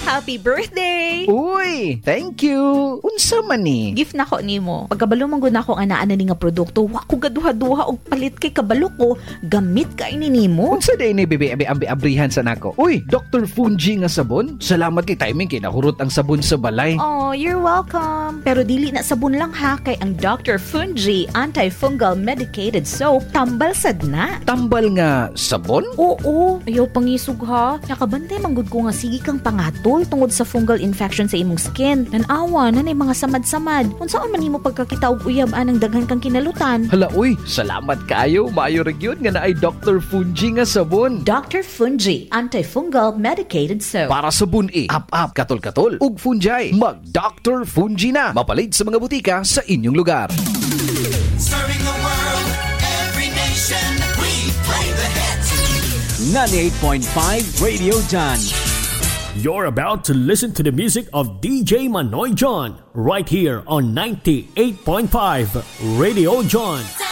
Happy birthday! Uy, thank you. Unsa man ni? Gift na ko nimo. Pagkabalo man gud nako nga naa na ni nga produkto, wa ko gaduha-duha og palit kay kabalo ko, gamit kay ni nimo. Unsa day ni bebe abrihan sa nako? Uy, Dr. Fungi nga sabon. Salamat kay timing kay nahurot ang sabon sa balay. Oh, you're welcome. Pero dili na sabon lang ha, kay ang Dr. Fungi antifungal medicated soap tambal sad na. Tambal nga sabon? Oo, ayaw pangisog ha. Nakabantay manggod ko nga sige kang pangatol tungod sa fungal infection sa imong skin. Tanawa na mga samad-samad. Unsaon man nimo pagkakita og uyab anang daghan kang kinalutan. Hala uy, salamat kayo. Maayo ra gyud nga naay Dr. Fungi nga sabon. Dr. Fungi antifungal medicated soap. Para sa bun-i, up katol-katol ug fungi, mag Dr. Fungi na. Mapalit sa mga butika sa inyong lugar. Serving the world, every nation, we play the hits. 98.5 Radio John. You're about to listen to the music of DJ Manoy John right here on 98.5 Radio John.